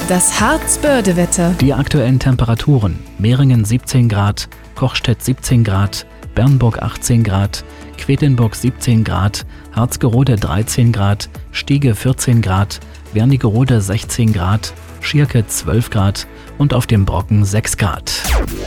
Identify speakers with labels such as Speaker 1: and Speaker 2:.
Speaker 1: Das Harzbörde-Wetter.
Speaker 2: Die aktuellen Temperaturen: Meringen 17 Grad, Kochstedt 17 Grad, Bernburg 18 Grad, Quedlinburg 17 Grad, Harzgerode 13 Grad, Stiege 14 Grad, Wernigerode 16 Grad, Schierke 12 Grad und auf dem Brocken 6 Grad.